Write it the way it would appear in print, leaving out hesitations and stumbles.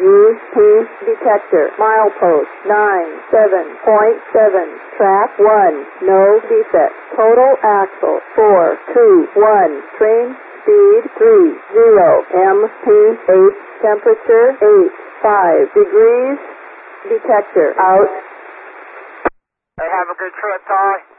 UP detector. Milepost 97.7. Track 1. No defect. Total axle 421. Train speed 30. MP8. Temperature 85 degrees. Detector out. Hey, have a good trip, Ty.